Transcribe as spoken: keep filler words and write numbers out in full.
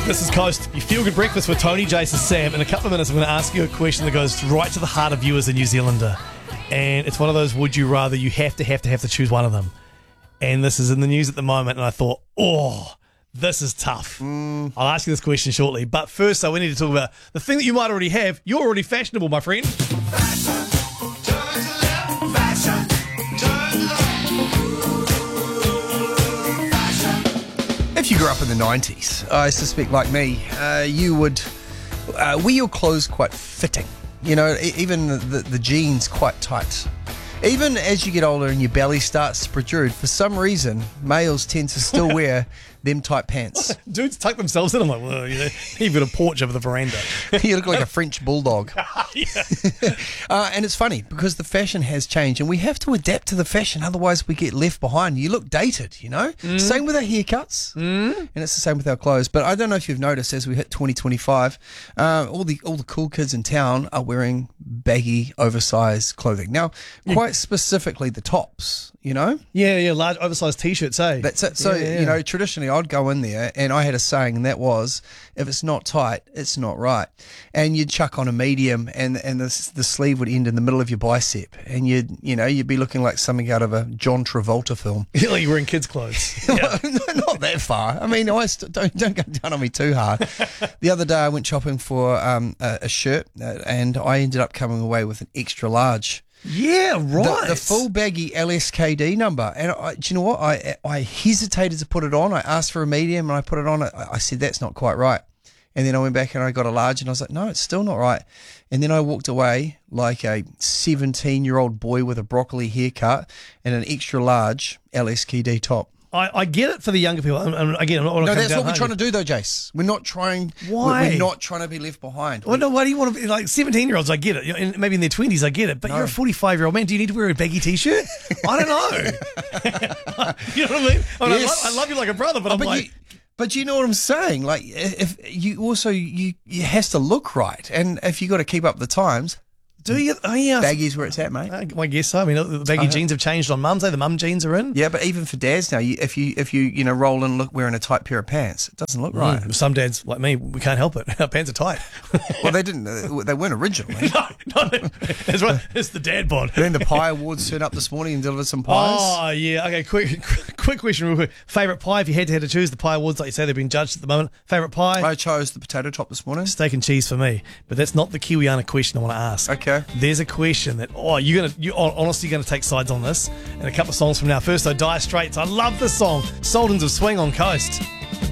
This is Coast. You feel good breakfast with Tony, Jason, Sam. In a couple of minutes, I'm going to ask you a question that goes right to the heart of you as a New Zealander. And it's one of those would you rather, you have to, have to, have to choose one of them. And this is in the news at the moment, and I thought, oh, this is tough. Mm. I'll ask you this question shortly. But first, though, we need to talk about the thing that you might already have. You're already fashionable, my friend. Fashion, turn to left, fashion, turn left, fashion. If you grew up in the nineties, I suspect like me, uh, you would uh, wear your clothes quite fitting. You know, e- even the, the, the jeans quite tight. Even as you get older and your belly starts to protrude, for some reason, males tend to still wear them tight pants. Dudes tuck themselves in. I'm like, well, you know, you've got a porch over the veranda. You look like a French bulldog. uh, and it's funny because the fashion has changed and we have to adapt to the fashion, otherwise we get left behind. You look dated, you know? Mm. Same with our haircuts, mm. and it's the same with our clothes. But I don't know if you've noticed, as we hit twenty twenty-five, uh, all the all the cool kids in town are wearing baggy, oversized clothing. Now, quite specifically the tops, you know? Yeah, yeah, large oversized T-shirts, eh? That's it. So, yeah, yeah. you know, traditionally I'd go in there and I had a saying, and that was, if it's not tight, it's not right. And you'd chuck on a medium and and the, the sleeve would end in the middle of your bicep. And you'd, you know, you'd be looking like something out of a John Travolta film. You're like you're wearing kids' clothes. Yeah. Not that far. I mean, I st- don't, don't go down on me too hard. The other day I went shopping for um, a, a shirt uh, and I ended up coming away with an extra large. Yeah, right. The, the full baggy L S K D number. And I, do you know what? I I hesitated to put it on. I asked for a medium and I put it on. I, I said, that's not quite right. And then I went back and I got a large and I was like, no, it's still not right. And then I walked away like a seventeen-year-old boy with a broccoli haircut and an extra large L S K D top. I, I get it for the younger people. And, and again, I'm not No, that's what we're trying to do, though, Jace. We're not trying. Why? We're, we're not trying to be left behind. Well, no, why do you want to be like seventeen-year-olds? I get it. You know, and maybe in their twenties, I get it. But No. you're a forty-five-year-old man. Do you need to wear a baggy T-shirt? I don't know. You know what I mean? I, mean Yes. I, love, I love you like a brother, but Oh, I'm but like. you, but you know what I'm saying? Like, if you also you it has to look right, and if you got to keep up the times, Do you? Oh, yeah. baggy's where it's at, mate. I, I guess so. I mean, the baggy Uh-huh. jeans have changed on mums. Eh? The mum jeans are in. Yeah, but even for dads now, you, if you if you you know roll and look wearing a tight pair of pants, it doesn't look right. Mm. Some dads like me, we can't help it. Our pants are tight. Well, they didn't. Uh, they weren't originally. no, no, that's right. It's the dad bod. And then the pie awards turned up this morning and delivered some pies. Oh, yeah. Okay, quick quick question real quick. Favourite pie, if you had to, had to choose the pie awards, like you say, they're being judged at the moment. Favourite pie? I chose the potato top this morning. Steak and cheese for me. But that's not the Kiwiana question I want to ask. Okay. There's a question that, oh, you're going to, you're honestly going to take sides on this in a couple of songs from now. First, though, Dire Straits. I love this song. Sultans of Swing on Coast.